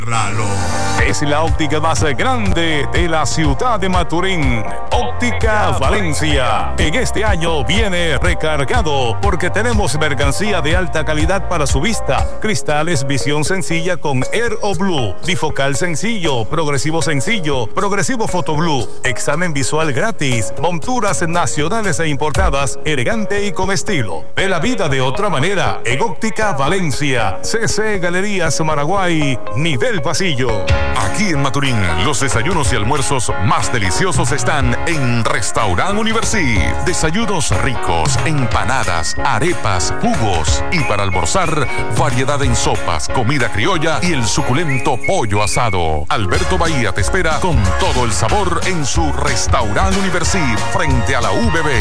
Ralo. Es la óptica más grande de la ciudad de Maturín. Óptica Valencia. En este año viene recargado porque tenemos mercancía de alta calidad para su vista. Cristales visión sencilla con Air o Blue. Bifocal sencillo, progresivo Photo Blue. Examen visual gratis. Monturas nacionales e importadas, elegante y con estilo. Ve la vida de otra manera en Óptica Valencia. CC Galerías Maraguay, nivel pasillo. Aquí en Maturín, los desayunos y almuerzos más deliciosos están en Restaurant Universi. Desayunos ricos, empanadas, arepas, jugos. Y para almorzar, variedad en sopas, comida criolla y el suculento pollo asado. Alberto Bahía te espera con todo el sabor en su Restaurant Universi frente a la UBB.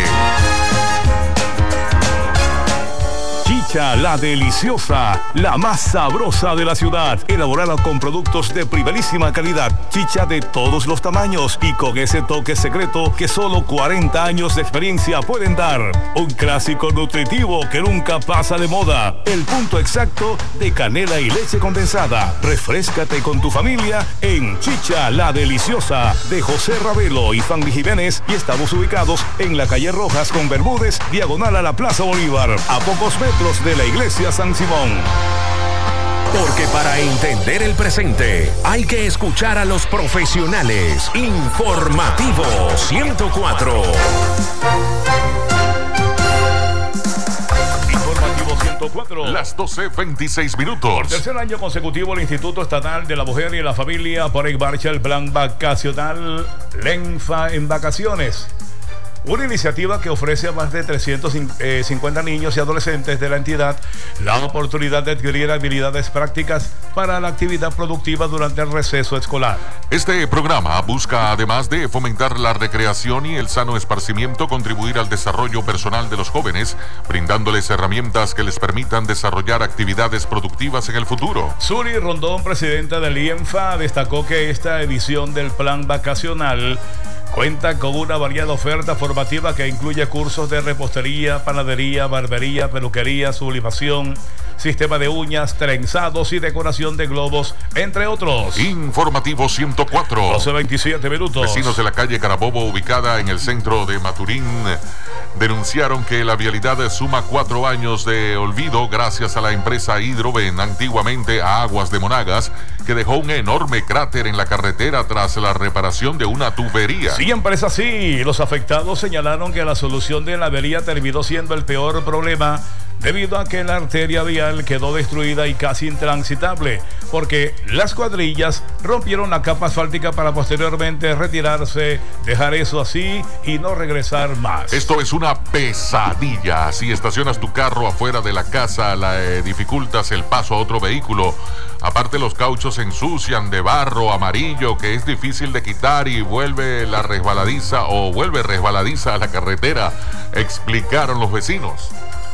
Chicha La Deliciosa, la más sabrosa de la ciudad, elaborada con productos de primerísima calidad, chicha de todos los tamaños y con ese toque secreto que solo 40 años de experiencia pueden dar. Un clásico nutritivo que nunca pasa de moda, el punto exacto de canela y leche condensada. Refréscate con tu familia en Chicha La Deliciosa de José Ravelo y Fanny Jiménez, y estamos ubicados en la calle Rojas con Bermúdez, diagonal a la Plaza Bolívar, a pocos metros de la iglesia San Simón. Porque para entender el presente hay que escuchar a los profesionales. Informativo 104. Informativo 104. Las 12:26 minutos. Por tercer año consecutivo, el Instituto Estatal de la Mujer y la Familia pone en marcha el plan vacacional LENFA en vacaciones. Una iniciativa que ofrece a más de 350 niños y adolescentes de la entidad la oportunidad de adquirir habilidades prácticas para la actividad productiva durante el receso escolar. Este programa busca, además de fomentar la recreación y el sano esparcimiento, contribuir al desarrollo personal de los jóvenes, brindándoles herramientas que les permitan desarrollar actividades productivas en el futuro. Suri Rondón, presidenta del IENFA, destacó que esta edición del plan vacacional cuenta con una variada oferta formativa que incluye cursos de repostería, panadería, barbería, peluquería, sublimación, sistema de uñas, trenzados y decoración de globos, entre otros. Informativo 104. 12:27 minutos. Vecinos de la calle Carabobo, ubicada en el centro de Maturín, denunciaron que la vialidad suma 4 años de olvido gracias a la empresa Hidroven, antiguamente a Aguas de Monagas, que dejó un enorme cráter en la carretera tras la reparación de una tubería. Siempre es así. Los afectados señalaron que la solución de la avería terminó siendo el peor problema, debido a que la arteria vial quedó destruida y casi intransitable, porque las cuadrillas rompieron la capa asfáltica para posteriormente retirarse, dejar eso así y no regresar más. Esto es una pesadilla. Si estacionas tu carro afuera de la casa, dificultas el paso a otro vehículo. Aparte, los cauchos se ensucian de barro amarillo que es difícil de quitar y vuelve resbaladiza a la carretera, explicaron los vecinos.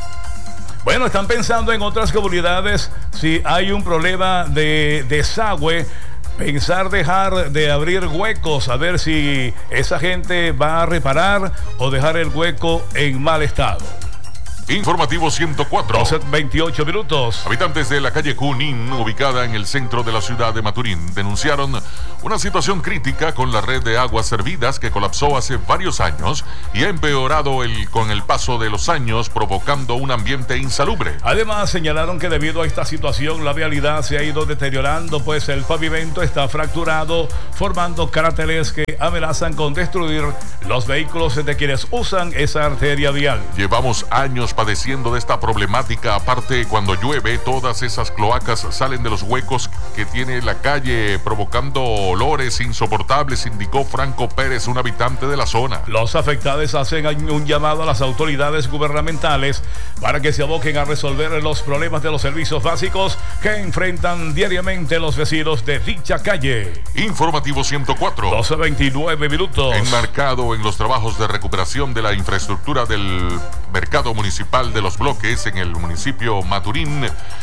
Bueno, están pensando en otras comunidades, si hay un problema de desagüe, pensar dejar de abrir huecos, a ver si esa gente va a reparar o dejar el hueco en mal estado. Informativo 104. 12:28 minutos. Habitantes de la calle Junín, ubicada en el centro de la ciudad de Maturín, denunciaron una situación crítica con la red de aguas servidas que colapsó hace varios años y ha empeorado con el paso de los años, provocando un ambiente insalubre. Además, señalaron que debido a esta situación la vialidad se ha ido deteriorando, pues el pavimento está fracturado, formando cráteres que amenazan con destruir los vehículos de quienes usan esa arteria vial. Llevamos años padeciendo de esta problemática. Aparte, cuando llueve, todas esas cloacas salen de los huecos que tiene la calle, provocando olores insoportables, indicó Franco Pérez, un habitante de la zona. Los afectados hacen un llamado a las autoridades gubernamentales para que se aboquen a resolver los problemas de los servicios básicos que enfrentan diariamente los vecinos de dicha calle. Informativo 104. 12:29 minutos. Enmarcado en los trabajos de recuperación de la infraestructura del mercado municipal de Los Bloques en el municipio Maturín,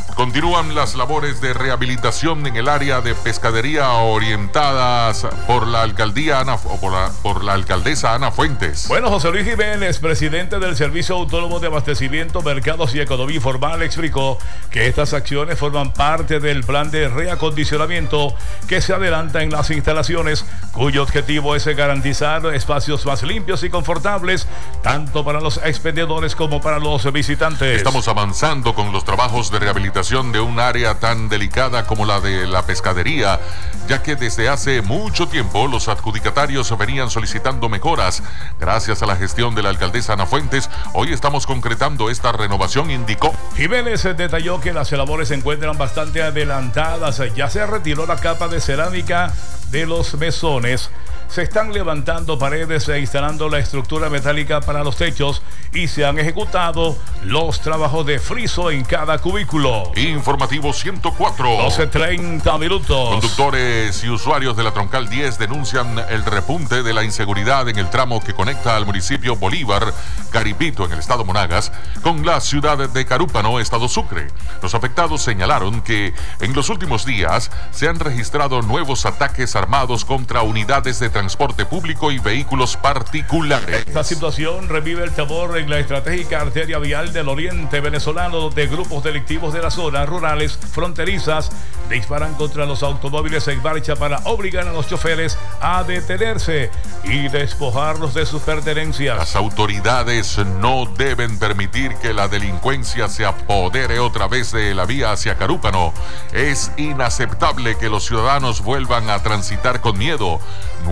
Continúan las labores de rehabilitación en el área de pescadería orientadas por la alcaldía por la alcaldesa Ana Fuentes. Bueno, José Luis Jiménez, presidente del Servicio Autónomo de Abastecimiento, Mercados y Economía Informal, explicó que estas acciones forman parte del plan de reacondicionamiento que se adelanta en las instalaciones, cuyo objetivo es garantizar espacios más limpios y confortables, tanto para los expendedores como para los visitantes. Estamos avanzando con los trabajos de rehabilitación de un área tan delicada como la de la pescadería, ya que desde hace mucho tiempo los adjudicatarios venían solicitando mejoras. Gracias a la gestión de la alcaldesa Ana Fuentes, hoy estamos concretando esta renovación, indicó. Jiménez detalló que las labores se encuentran bastante adelantadas. Ya se retiró la capa de cerámica de los mesones. Se están levantando paredes e instalando la estructura metálica para los techos y se han ejecutado los trabajos de friso en cada cubículo. Informativo 104. 12:30 minutos. Conductores y usuarios de la Troncal 10 denuncian el repunte de la inseguridad en el tramo que conecta al municipio Bolívar, Garipito, en el estado Monagas, con la ciudad de Carúpano, estado Sucre. Los afectados señalaron que en los últimos días se han registrado nuevos ataques armados contra unidades de transporte público y vehículos particulares. Esta situación revive el temor en la estratégica arteria vial del oriente venezolano, donde grupos delictivos de las zonas rurales fronterizas disparan contra los automóviles en marcha para obligar a los choferes a detenerse y despojarlos de sus pertenencias. Las autoridades no deben permitir que la delincuencia se apodere otra vez de la vía hacia Carúpano. Es inaceptable que los ciudadanos vuelvan a transitar con miedo.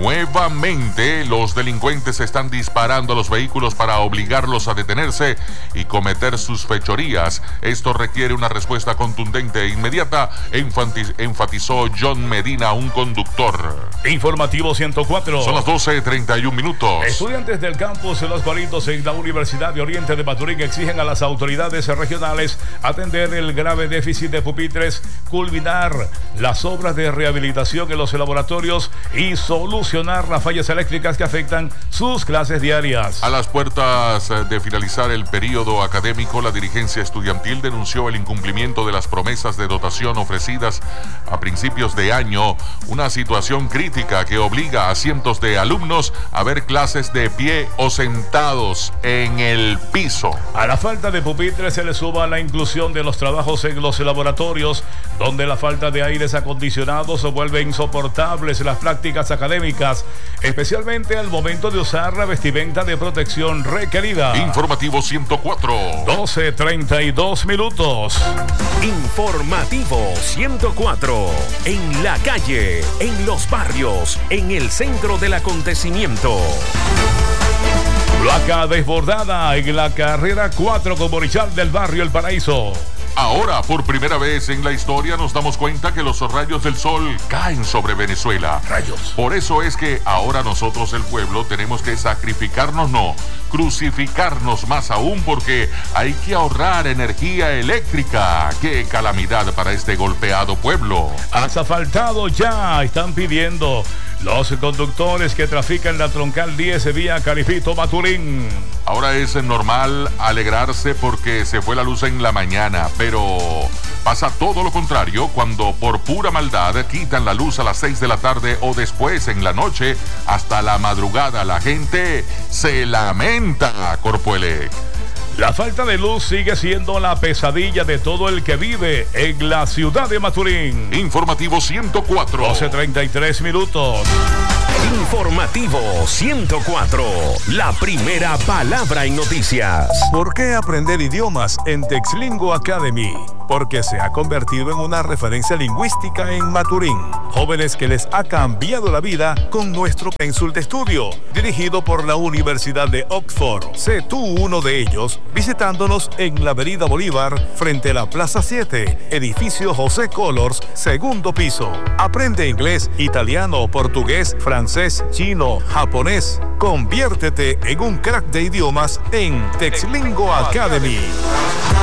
Nuevamente, los delincuentes están disparando a los vehículos para obligarlos a detenerse y cometer sus fechorías. Esto requiere una respuesta contundente e inmediata, enfatizó John Medina, un conductor. Informativo 104. Son las 12:31 minutos. Estudiantes del campus Los Palitos en la Universidad de Oriente de Maturín exigen a las autoridades regionales atender el grave déficit de pupitres, culminar las obras de rehabilitación en los laboratorios y solucionar las fallas eléctricas que afectan sus clases diarias. A las puertas de finalizar el periodo académico, la dirigencia estudiantil denunció el incumplimiento de las promesas de dotación ofrecidas a principios de año, una situación crítica que obliga a cientos de alumnos a ver clases de pie o sentados en el piso. A la falta de pupitres se le suma la inclusión de los trabajos en los laboratorios, donde la falta de aires acondicionados vuelve insoportables las prácticas académicas, especialmente al momento de usar la vestimenta de protección requerida. Informativo 104. 12:32 minutos. Informativo 104. En la calle, en los barrios, en el centro del acontecimiento. Placa desbordada en la carrera 4 con Borichal del barrio El Paraíso. Ahora, por primera vez en la historia, nos damos cuenta que los rayos del sol caen sobre Venezuela. Rayos. Por eso es que ahora nosotros, el pueblo, tenemos que sacrificarnos, no, crucificarnos más aún, porque hay que ahorrar energía eléctrica. ¡Qué calamidad para este golpeado pueblo! Asfaltado ya, están pidiendo los conductores que trafican la Troncal 10 vía Caripito Maturín. Ahora es normal alegrarse porque se fue la luz en la mañana, pero pasa todo lo contrario cuando por pura maldad quitan la luz a las 6 de la tarde o después en la noche hasta la madrugada. La gente se lamenta, Corpoelec. La falta de luz sigue siendo la pesadilla de todo el que vive en la ciudad de Maturín. Informativo 104. 12:33 minutos. Informativo 104. La primera palabra en noticias. ¿Por qué aprender idiomas en Texlingo Academy? Porque se ha convertido en una referencia lingüística en Maturín. Jóvenes que les ha cambiado la vida con nuestro pénsul de estudio, dirigido por la Universidad de Oxford. Sé tú uno de ellos visitándonos en la Avenida Bolívar, frente a la Plaza 7, edificio José Colors, segundo piso. Aprende inglés, italiano, portugués, francés, chino, japonés. Conviértete en un crack de idiomas en Texlingo Academy.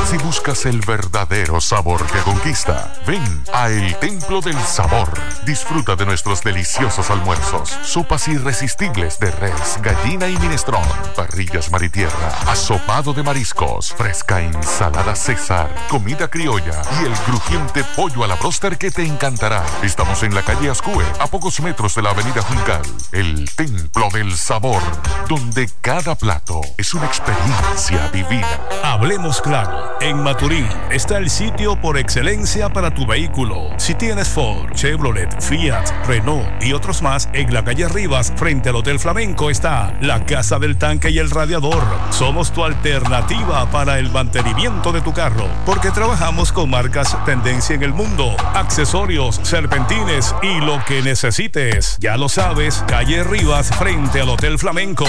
Si buscas el verdadero sabor que conquista, ven a El Templo del Sabor. Disfruta de nuestros deliciosos almuerzos, sopas irresistibles de res, gallina y minestrón, parrillas mar y tierra, asopado de mariscos, fresca ensalada César, comida criolla y el crujiente pollo a la bróster que te encantará. Estamos en la calle Ascue, a pocos metros de la avenida Juncal. El Templo del Sabor, donde cada plato es una experiencia divina. Hablemos claro. En Maturín está el sitio por excelencia para tu vehículo. Si tienes Ford, Chevrolet, Fiat, Renault y otros más, en la calle Rivas, frente al Hotel Flamenco, está la Casa del Tanque y el Radiador. Somos tu alternativa para el mantenimiento de tu carro, porque trabajamos con marcas tendencia en el mundo, accesorios, serpentines y lo que necesites. Ya lo sabes, calle Rivas, frente al Hotel Flamenco.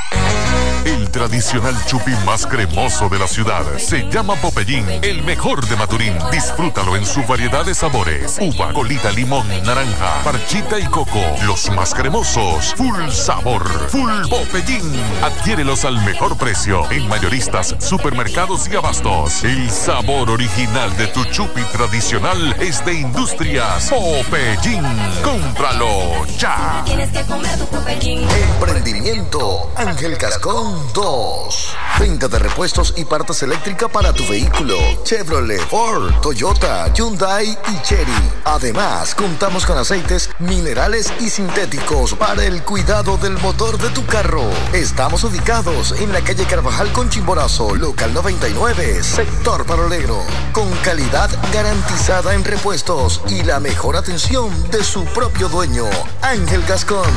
El tradicional chupi más cremoso de la ciudad se llama Popeyín, el mejor de Maturín. Disfrútalo en su variedad de sabores: uva, colita, limón, naranja, parchita y coco. Los más cremosos, full sabor, full Popeyín. Adquiérelos al mejor precio en mayoristas, supermercados y abastos. El sabor original de tu chupi tradicional es de Industrias Popeyín. ¡Cómpralo ya! Tienes que comer tu Popeyín. Emprendimiento Ángel Gascón 2. Venta de repuestos y partes eléctricas para tu vehículo: Chevrolet, Ford, Toyota, Hyundai y Chery. Además, contamos con aceites minerales y sintéticos para el cuidado del motor de tu carro. Estamos ubicados en la calle Carvajal con Chimborazo, local 99, sector Parolero, con calidad garantizada en repuestos y la mejor atención de su propio dueño, Ángel Gascón.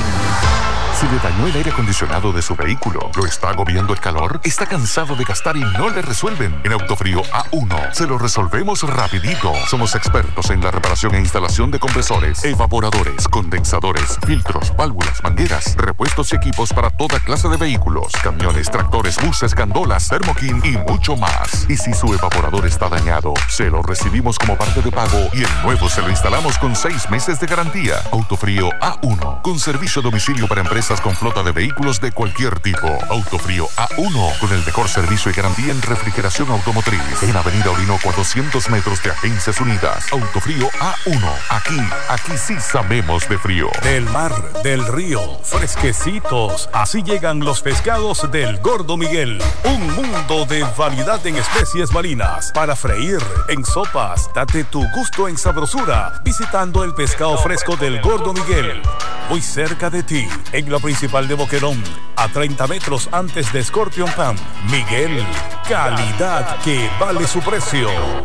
Si le dañó el aire acondicionado de su vehículo, lo está agobiando el calor, está cansado de gastar y no le resuelven, en Autofrío A1 se lo resolvemos rapidito. Somos expertos en la reparación e instalación de compresores, evaporadores, condensadores, filtros, válvulas, mangueras, repuestos y equipos para toda clase de vehículos, camiones, tractores, buses, gandolas, Thermokin y mucho más. Y si su evaporador está dañado, se lo recibimos como parte de pago y el nuevo se lo instalamos con 6 meses de garantía. Autofrío A1, con servicio a domicilio para empresas con flota de vehículos de cualquier tipo. Autofrío A1, con el mejor servicio y garantía en refrigeración automotriz. En Avenida Orinoco, a 200 metros de Agencias Unidas. Autofrío A1. Aquí sí sabemos de frío. Del mar, del río, fresquecitos. Así llegan los pescados del Gordo Miguel. Un mundo de variedad en especies marinas para freír, en sopas. Date tu gusto en sabrosura visitando el pescado fresco del Gordo Miguel. Muy cerca de ti, en la principal de Boquerón, a 30 metros antes de Scorpion Pan. Miguel, calidad que vale su precio.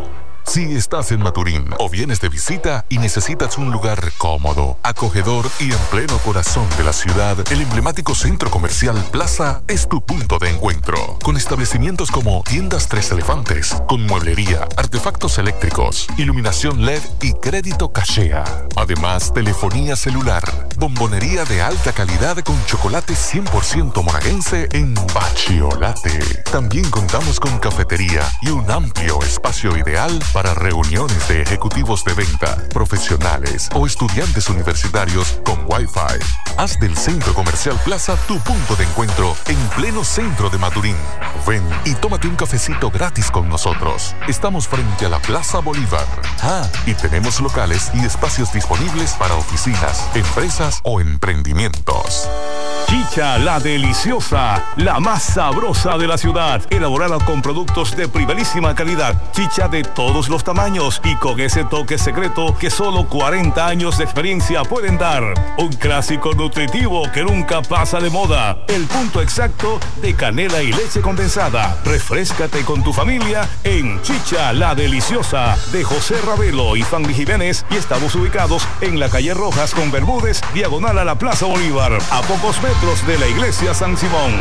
Si estás en Maturín o vienes de visita y necesitas un lugar cómodo, acogedor y en pleno corazón de la ciudad, el emblemático Centro Comercial Plaza es tu punto de encuentro. Con establecimientos como Tiendas Tres Elefantes, con mueblería, artefactos eléctricos, iluminación LED y crédito cachea. Además, telefonía celular, bombonería de alta calidad con chocolate 100% monaguense en Bachiolate. También contamos con cafetería y un amplio espacio ideal para reuniones de ejecutivos de venta, profesionales o estudiantes universitarios con Wi-Fi. Haz del Centro Comercial Plaza tu punto de encuentro en pleno centro de Maturín. Ven y tómate un cafecito gratis con nosotros. Estamos frente a la Plaza Bolívar. Y tenemos locales y espacios disponibles para oficinas, empresas o emprendimientos. Chicha la Deliciosa, la más sabrosa de la ciudad, elaborada con productos de primerísima calidad, chicha de todos los tamaños y con ese toque secreto que solo 40 años de experiencia pueden dar. Un clásico nutritivo que nunca pasa de moda, el punto exacto de canela y leche condensada. Refréscate con tu familia en Chicha la Deliciosa de José Ravelo y Fanny Jiménez, y estamos ubicados en la calle Rojas con Bermúdez, diagonal a la Plaza Bolívar, a pocos metros de la iglesia San Simón.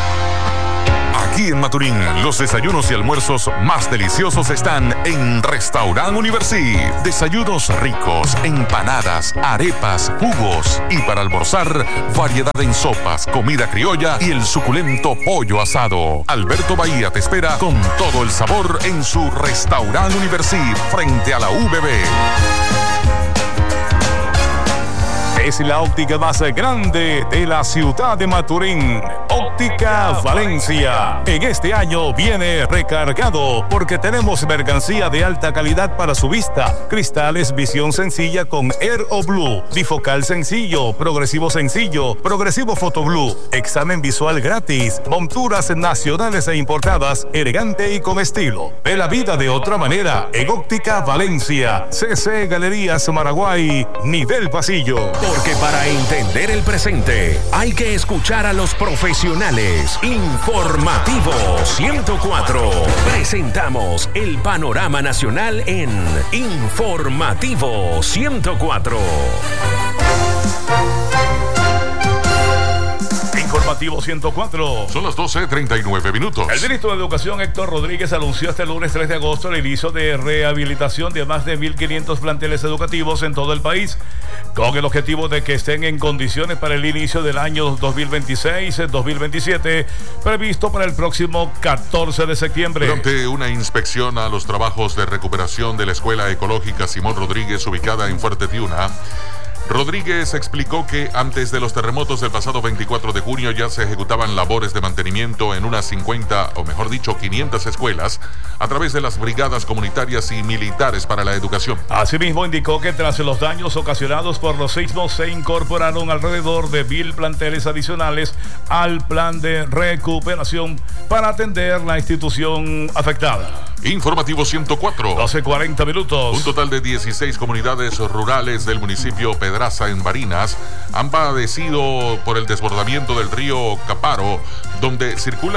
Aquí en Maturín, los desayunos y almuerzos más deliciosos están en Restaurant Universi. Desayunos ricos, empanadas, arepas, jugos y para almorzar, variedad en sopas, comida criolla y el suculento pollo asado. Alberto Bahía te espera con todo el sabor en su Restaurant Universi frente a la UBB. es la óptica más grande de la ciudad de Maturín. Óptica Valencia. En este año viene recargado porque tenemos mercancía de alta calidad para su vista. Cristales visión sencilla con Air o Blue, bifocal sencillo, progresivo Foto Blue, examen visual gratis, monturas nacionales e importadas, elegante y con estilo. Ve la vida de otra manera en Óptica Valencia. CC Galerías Maraguay, nivel pasillo. Porque para entender el presente hay que escuchar a los profesionales. Informativo 104. Presentamos el panorama nacional en Informativo 104. Informativo 104. Son las 12:39 minutos. El ministro de Educación, Héctor Rodríguez, anunció este lunes 3 de agosto el inicio de rehabilitación de más de 1.500 planteles educativos en todo el país, con el objetivo de que estén en condiciones para el inicio del año 2026-2027, previsto para el próximo 14 de septiembre. Durante una inspección a los trabajos de recuperación de la Escuela Ecológica Simón Rodríguez, ubicada en Fuerte Tiuna, Rodríguez explicó que antes de los terremotos del pasado 24 de junio ya se ejecutaban labores de mantenimiento en unas 50, o mejor dicho, 500 escuelas a través de las brigadas comunitarias y militares para la educación. Asimismo, indicó que tras los daños ocasionados por los sismos se incorporaron alrededor de 1.000 planteles adicionales al plan de recuperación para atender la institución afectada. Informativo 104. 12:40 minutos. Un total de 16 comunidades rurales del municipio Pedraza en Barinas han padecido por el desbordamiento del río Caparo, donde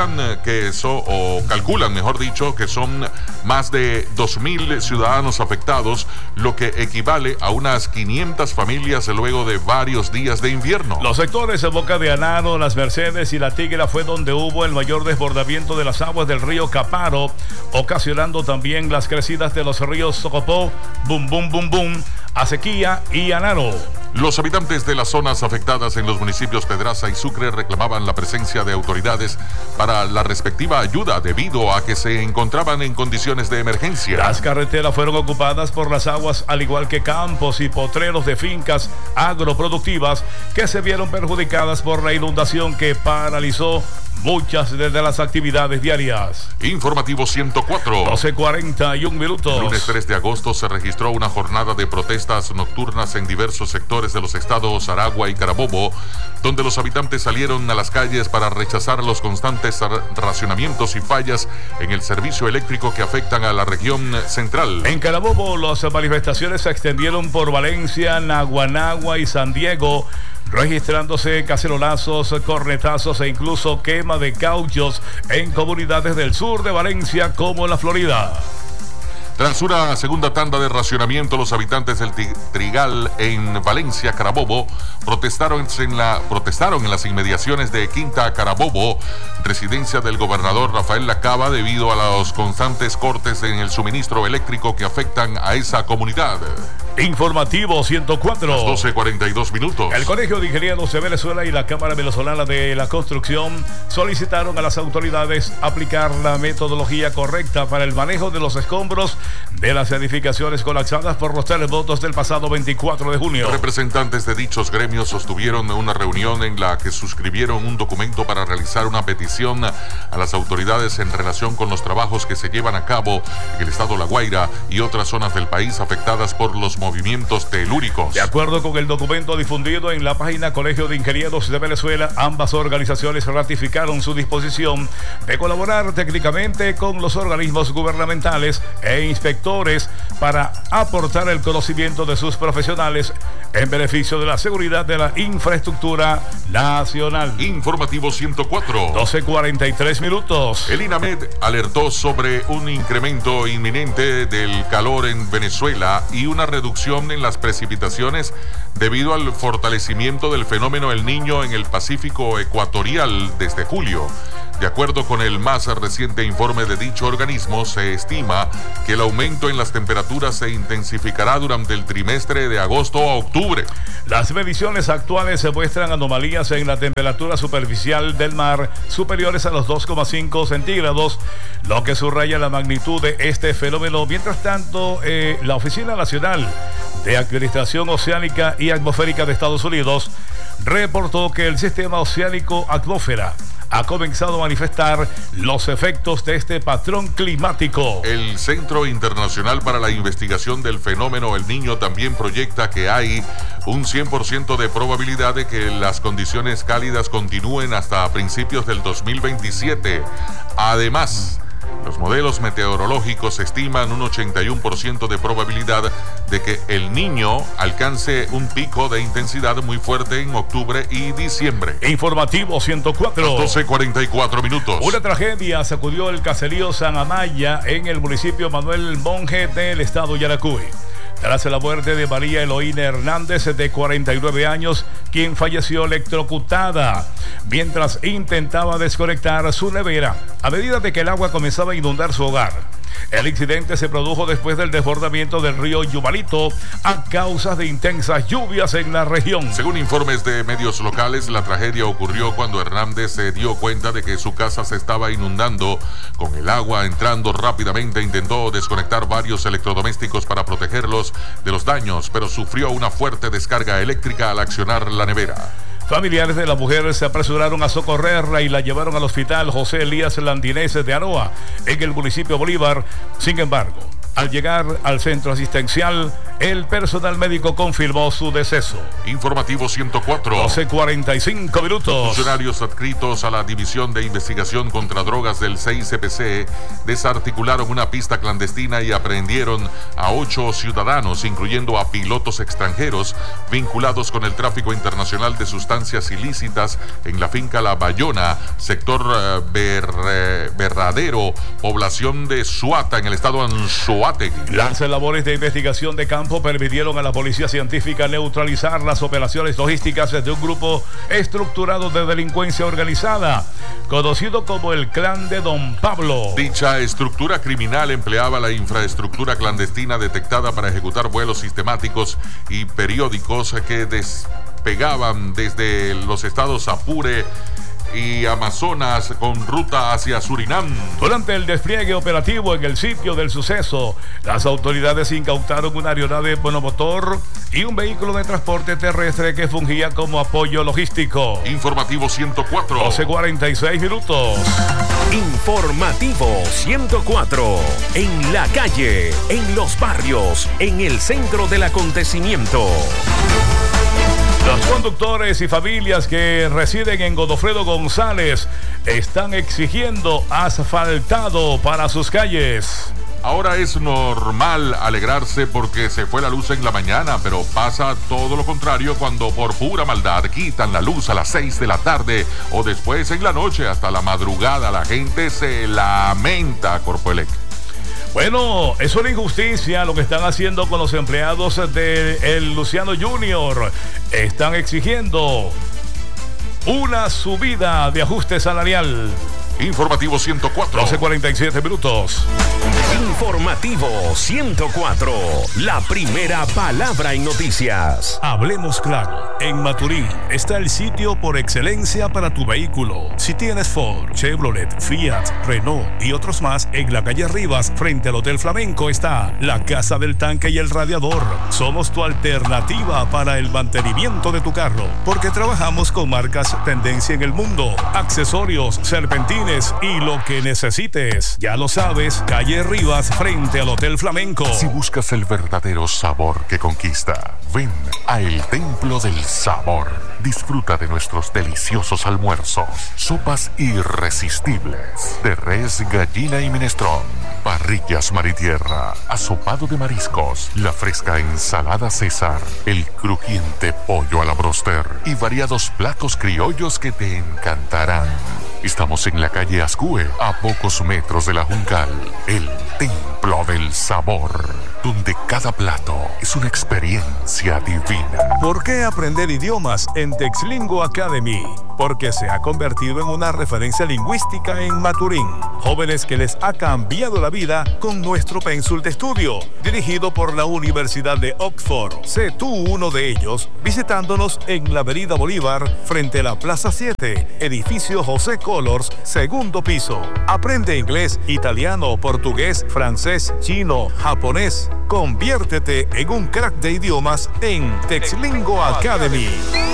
calculan, mejor dicho, que son más de 2.000 ciudadanos afectados, lo que equivale a unas 500 familias luego de varios días de invierno. Los sectores de Boca de Anaro, Las Mercedes y La Tigra fue donde hubo el mayor desbordamiento de las aguas del río Caparo, ocasionando también las crecidas de los ríos Socopó, Bum Bum Bum Bum, Acequia y Anaro. Los habitantes de las zonas afectadas en los municipios Pedraza y Sucre reclamaban la presencia de autoridades para la respectiva ayuda debido a que se encontraban en condiciones de emergencia. Las carreteras fueron ocupadas por las aguas, al igual que campos y potreros de fincas agroproductivas que se vieron perjudicadas por la inundación que paralizó muchas de las actividades diarias. Informativo 104. 12:41 minutos. Lunes 3 de agosto se registró una jornada de protestas nocturnas en diversos sectores de los estados Aragua y Carabobo, donde los habitantes salieron a las calles para rechazar los constantes racionamientos y fallas en el servicio eléctrico que afectan a la región central. En Carabobo, las manifestaciones se extendieron por Valencia, Naguanagua y San Diego, registrándose cacerolazos, cornetazos e incluso quema de cauchos en comunidades del sur de Valencia como la Florida. Tras una segunda tanda de racionamiento, los habitantes del Trigal en Valencia, Carabobo, protestaron en las inmediaciones de Quinta Carabobo, residencia del gobernador Rafael Lacaba, debido a los constantes cortes en el suministro eléctrico que afectan a esa comunidad. Informativo 104. 12:42 minutos. El Colegio de Ingenieros de Venezuela y la Cámara Venezolana de la Construcción solicitaron a las autoridades aplicar la metodología correcta para el manejo de los escombros de las edificaciones colapsadas por los terremotos del pasado 24 de junio. Representantes de dichos gremios sostuvieron una reunión en la que suscribieron un documento para realizar una petición a las autoridades en relación con los trabajos que se llevan a cabo en el estado La Guaira y otras zonas del país afectadas por los movimientos telúricos. De acuerdo con el documento difundido en la página Colegio de Ingenieros de Venezuela, ambas organizaciones ratificaron su disposición de colaborar técnicamente con los organismos gubernamentales e inspectores para aportar el conocimiento de sus profesionales en beneficio de la seguridad de la infraestructura nacional. Informativo 104. 12:43 minutos. El INAMED alertó sobre un incremento inminente del calor en Venezuela y una reducción en las precipitaciones debido al fortalecimiento del fenómeno El Niño en el Pacífico ecuatorial desde julio. De acuerdo con el más reciente informe de dicho organismo, se estima que el aumento en las temperaturas se intensificará durante el trimestre de agosto a octubre. Las mediciones actuales se muestran anomalías en la temperatura superficial del mar superiores a los 2,5 centígrados, lo que subraya la magnitud de este fenómeno. Mientras tanto, la Oficina Nacional de Administración Oceánica y Atmosférica de Estados Unidos reportó que el sistema oceánico atmósfera ha comenzado a manifestar los efectos de este patrón climático. El Centro Internacional para la Investigación del Fenómeno El Niño también proyecta que hay un 100% de probabilidad de que las condiciones cálidas continúen hasta principios del 2027. Además, los modelos meteorológicos estiman un 81% de probabilidad de que el Niño alcance un pico de intensidad muy fuerte en octubre y diciembre. Informativo 104. 12:44 minutos. Una tragedia sacudió el caserío San Amaya en el municipio Manuel Monge del estado Yaracuy. Tras la muerte de María Eloína Hernández, de 49 años, quien falleció electrocutada mientras intentaba desconectar su nevera a medida de que el agua comenzaba a inundar su hogar. El incidente se produjo después del desbordamiento del río Yumalito a causa de intensas lluvias en la región. Según informes de medios locales, la tragedia ocurrió cuando Hernández se dio cuenta de que su casa se estaba inundando. Con el agua entrando rápidamente, intentó desconectar varios electrodomésticos para protegerlos de los daños, pero sufrió una fuerte descarga eléctrica al accionar la nevera. Familiares de la mujer se apresuraron a socorrerla y la llevaron al hospital José Elías Landinés de Aroa, en el municipio Bolívar. Sin embargo, al llegar al centro asistencial, el personal médico confirmó su deceso. Informativo 104. 12:45 minutos. Funcionarios adscritos a la División de Investigación contra Drogas del CICPC desarticularon una pista clandestina y aprehendieron a 8 ciudadanos, incluyendo a pilotos extranjeros, vinculados con el tráfico internacional de sustancias ilícitas en la finca La Bayona, sector Berradero, población de Suata, en el estado Anzoátegui. Las labores de investigación de campo permitieron a la policía científica neutralizar las operaciones logísticas de un grupo estructurado de delincuencia organizada, conocido como el Clan de Don Pablo. Dicha estructura criminal empleaba la infraestructura clandestina detectada para ejecutar vuelos sistemáticos y periódicos que despegaban desde los estados Apure y Amazonas con ruta hacia Surinam. Durante el despliegue operativo en el sitio del suceso, las autoridades incautaron una aeronave monomotor y un vehículo de transporte terrestre que fungía como apoyo logístico. Informativo 104. 12:46 minutos. Informativo 104. En la calle, en los barrios, en el centro del acontecimiento. Los conductores y familias que residen en Godofredo González están exigiendo asfaltado para sus calles. Ahora es normal alegrarse porque se fue la luz en la mañana, pero pasa todo lo contrario cuando por pura maldad quitan la luz a las 6 de la tarde o después en la noche hasta la madrugada. La gente se lamenta, Corpoelec. Bueno, es una injusticia lo que están haciendo con los empleados del Luciano Junior. Están exigiendo una subida de ajuste salarial. Informativo 104. 12:47 minutos. Informativo 104. La primera palabra en noticias. Hablemos claro. En Maturín está el sitio por excelencia para tu vehículo. Si tienes Ford, Chevrolet, Fiat, Renault y otros más, en la calle Rivas, frente al Hotel Flamenco, está la Casa del Tanque y el Radiador. Somos tu alternativa para el mantenimiento de tu carro, porque trabajamos con marcas tendencia en el mundo, accesorios, serpentinas y lo que necesites. Ya lo sabes, calle Rivas frente al Hotel Flamenco. Si buscas el verdadero sabor que conquista, ven a El Templo del Sabor. Disfruta de nuestros deliciosos almuerzos, sopas irresistibles de res, gallina y minestrón, parrillas mar y tierra, asopado de mariscos, la fresca ensalada César, el crujiente pollo a la broster y variados platos criollos que te encantarán. Estamos en la calle Ascue, a pocos metros de la Juncal. El Templo del Sabor, donde cada plato es una experiencia divina. ¿Por qué aprender idiomas en Texlingo Academy? Porque se ha convertido en una referencia lingüística en Maturín. Jóvenes que les ha cambiado la vida con nuestro pénsul de estudio, dirigido por la Universidad de Oxford. Sé tú uno de ellos visitándonos en la Avenida Bolívar, frente a la Plaza 7, edificio José Colors, segundo piso. Aprende inglés, italiano, portugués, francés, inglés, chino, japonés. Conviértete en un crack de idiomas en Texlingo Academy.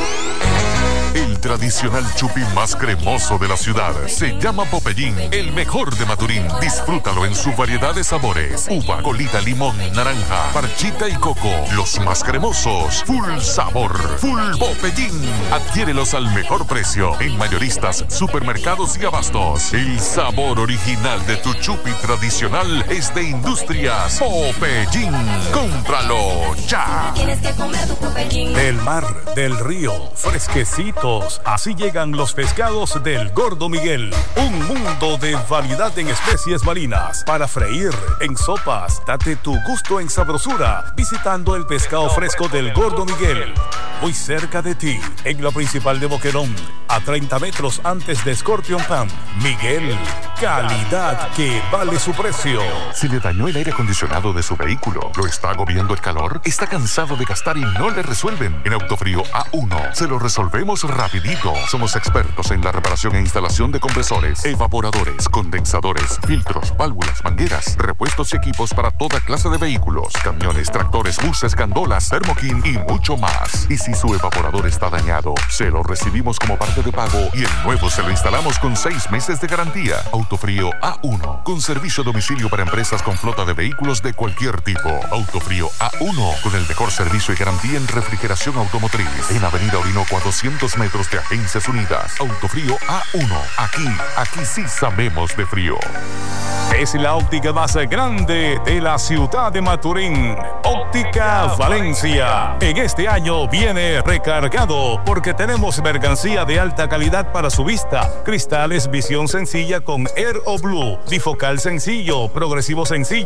El tradicional chupi más cremoso de la ciudad se llama Popeyín, el mejor de Maturín. Disfrútalo en su variedad de sabores: uva, colita, limón, naranja, parchita y coco. Los más cremosos, full sabor, full Popeyín. Adquiérelos al mejor precio en mayoristas, supermercados y abastos. El sabor original de tu chupi tradicional es de Industrias Popeyín. ¡Cómpralo ya! Tienes que comer tu Popeyín. Del mar, del río, fresquecitos. Así llegan los pescados del Gordo Miguel. Un mundo de variedad en especies marinas para freír en sopas. Date tu gusto en sabrosura visitando el pescado fresco del Gordo Miguel. Muy cerca de ti, en la principal de Boquerón, a 30 metros antes de Scorpion Pan. Miguel, calidad que vale su precio. Si le dañó el aire acondicionado de su vehículo, lo está agobiando el calor, está cansado de gastar y no le resuelven, en Autofrío A1 se lo resolvemos rapidito. Somos expertos en la reparación e instalación de compresores, evaporadores, condensadores, filtros, válvulas, mangueras, repuestos y equipos para toda clase de vehículos, camiones, tractores, buses, gandolas, Thermokin y mucho más. Y si su evaporador está dañado, se lo recibimos como parte de pago y el nuevo se lo instalamos con 6 meses de garantía. Autofrío A1, con servicio a domicilio para empresas con flota de vehículos de cualquier tipo. Autofrío A1, con el mejor servicio y garantía en refrigeración automotriz. En Avenida Orinoco a 200 metros de Agencias Unidas. Autofrío A1. Aquí sí sabemos de frío. Es la óptica más grande de la ciudad de Maturín. Óptica Valencia. En este año viene recargado porque tenemos mercancía de alta calidad para su vista. Cristales visión sencilla con Air o Blue. Bifocal sencillo, progresivo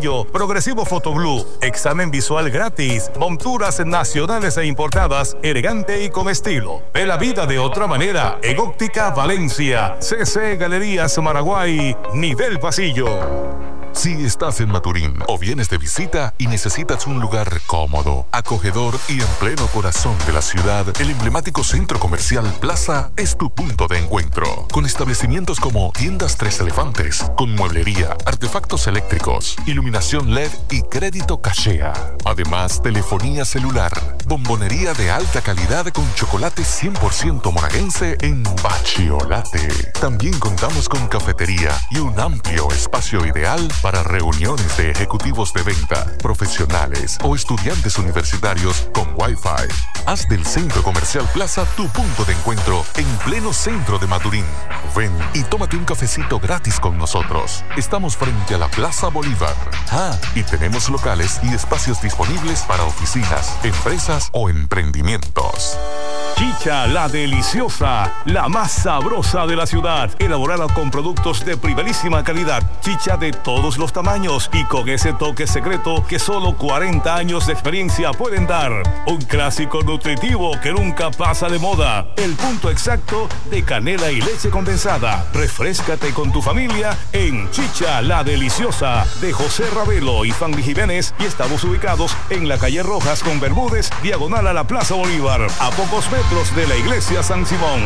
Foto Blue. Examen visual gratis. Monturas nacionales e importadas, elegante y con estilo. Ve la vida de otra manera en Óptica Valencia. CC Galerías Maraguay, nivel pasillo. Si estás en Maturín o vienes de visita y necesitas un lugar cómodo, acogedor y en pleno corazón de la ciudad, el emblemático centro comercial Plaza es tu punto de encuentro. Con establecimientos como Tiendas Tres Elefantes, con mueblería, artefactos eléctricos, iluminación LED y crédito cachea. Además, telefonía celular, bombonería de alta calidad con chocolate 100% monaguense en Bachiolate. También contamos con cafetería y un amplio espacio ideal para reuniones de ejecutivos de venta, profesionales o estudiantes universitarios con Wi-Fi. Haz del Centro Comercial Plaza tu punto de encuentro en pleno centro de Maturín. Ven y tómate un cafecito gratis con nosotros. Estamos frente a la Plaza Bolívar. Y tenemos locales y espacios disponibles para oficinas, empresas o emprendimientos. Chicha la Deliciosa, la más sabrosa de la ciudad, elaborada con productos de primerísima calidad, chicha de todos los tamaños y con ese toque secreto que solo 40 años de experiencia pueden dar. Un clásico nutritivo que nunca pasa de moda, el punto exacto de canela y leche condensada. Refréscate con tu familia en Chicha la Deliciosa de José Ravelo y Fanny Jiménez, y estamos ubicados en la calle Rojas con Bermúdez, diagonal a la Plaza Bolívar, a pocos metros de la iglesia San Simón.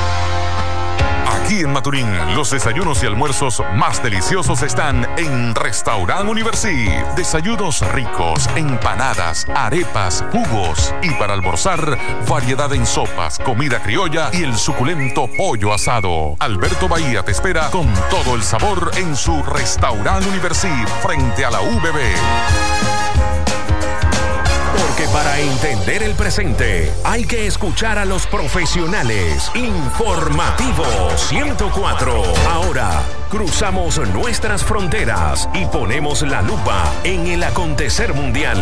Aquí en Maturín, los desayunos y almuerzos más deliciosos están en Restaurant Universi. Desayunos ricos, empanadas, arepas, jugos y para almorzar, variedad en sopas, comida criolla y el suculento pollo asado. Alberto Bahía te espera con todo el sabor en su Restaurant Universi frente a la UBB. Porque para entender el presente hay que escuchar a los profesionales. Informativo 104. Ahora cruzamos nuestras fronteras y ponemos la lupa en el acontecer mundial.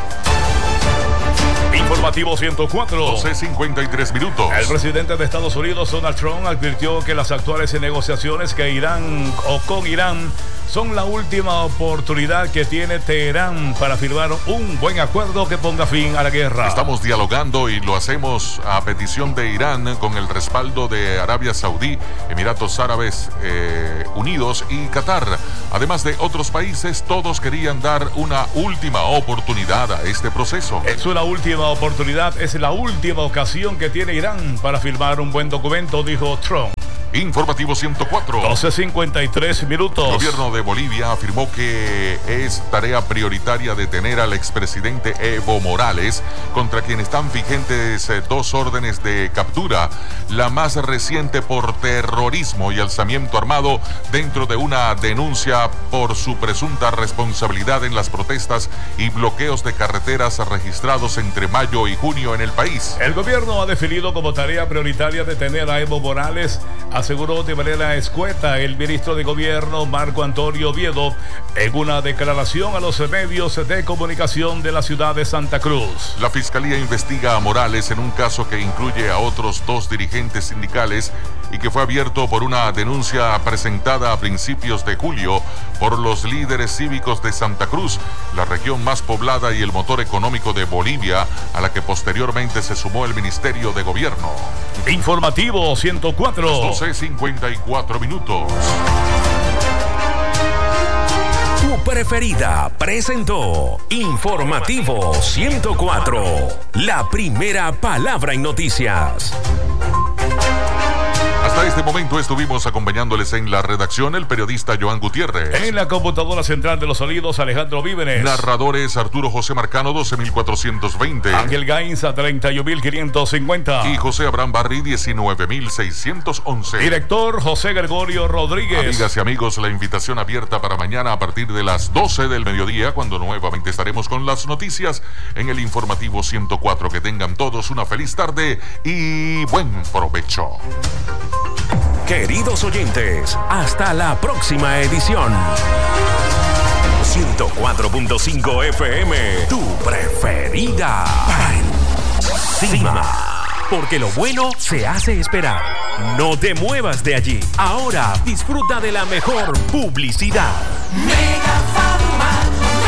Informativo 104. 12:53 minutos. El presidente de Estados Unidos, Donald Trump, advirtió que las actuales negociaciones con Irán son la última oportunidad que tiene Teherán para firmar un buen acuerdo que ponga fin a la guerra. Estamos dialogando y lo hacemos a petición de Irán con el respaldo de Arabia Saudí, Emiratos Árabes Unidos y Qatar. Además de otros países, todos querían dar una última oportunidad a este proceso. Es una última oportunidad, es la última ocasión que tiene Irán para firmar un buen documento, dijo Trump. Informativo 104. 12:53 minutos. El gobierno de Bolivia afirmó que es tarea prioritaria detener al expresidente Evo Morales, contra quien están vigentes 2 órdenes de captura, la más reciente por terrorismo y alzamiento armado dentro de una denuncia por su presunta responsabilidad en las protestas y bloqueos de carreteras registrados entre mayo y junio en el país. El gobierno ha definido como tarea prioritaria detener a Evo Morales, aseguró de manera escueta el ministro de Gobierno Marco Antonio Oviedo en una declaración a los medios de comunicación de la ciudad de Santa Cruz. La Fiscalía investiga a Morales en un caso que incluye a otros 2 dirigentes sindicales y que fue abierto por una denuncia presentada a principios de julio por los líderes cívicos de Santa Cruz, la región más poblada y el motor económico de Bolivia, a la que posteriormente se sumó el Ministerio de Gobierno. Informativo 104. 12:54 minutos. Tu preferida presentó Informativo 104, la primera palabra en noticias. Hasta este momento estuvimos acompañándoles en la redacción el periodista Joan Gutiérrez. En la computadora central de los sonidos, Alejandro Vívenes. Narradores Arturo José Marcano, 12.420. Ángel Gainza, 31.550. Y José Abraham Barri, 19.611. Director José Gregorio Rodríguez. Amigas y amigos, la invitación abierta para mañana a partir de las 12 del mediodía, cuando nuevamente estaremos con las noticias en el Informativo 104. Que tengan todos una feliz tarde y buen provecho. Queridos oyentes, hasta la próxima edición. 104.5 FM, tu preferida. Encima. Porque lo bueno se hace esperar. No te muevas de allí. Ahora disfruta de la mejor publicidad. Mega Pharma.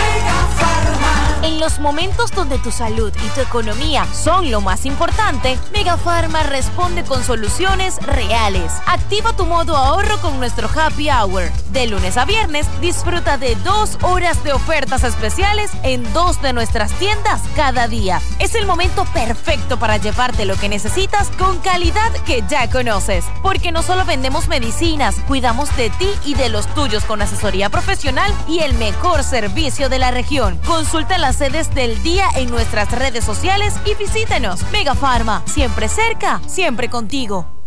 En los momentos donde tu salud y tu economía son lo más importante, Mega Pharma responde con soluciones reales. Activa tu modo ahorro con nuestro Happy Hour. De lunes a viernes, disfruta de 2 horas de ofertas especiales en 2 de nuestras tiendas cada día. Es el momento perfecto para llevarte lo que necesitas con calidad que ya conoces. Porque no solo vendemos medicinas, cuidamos de ti y de los tuyos con asesoría profesional y el mejor servicio de la región. Consulta las sedes del día en nuestras redes sociales y visítenos. Mega Pharma, siempre cerca, siempre contigo.